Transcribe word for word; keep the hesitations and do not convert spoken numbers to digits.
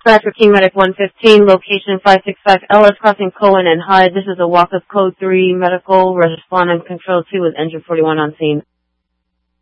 Dispatch for King Medic one fifteen, location five six five Ellis, crossing Cohen and Hyde. This is a walk of Code three, medical, respondent control two with engine forty-one on scene.